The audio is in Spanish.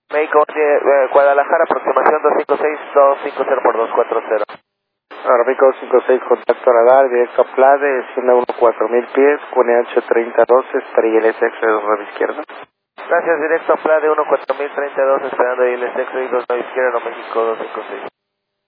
México, Guadalajara, aproximación 256-250 por 240. México 56, contacto radar, directo a Plade, desciende a 14000 pies, QNH 3012, estrella LSX de 2 izquierda. Gracias, directo a Plade 14032, esperando ILSX 29 izquierda, México 256.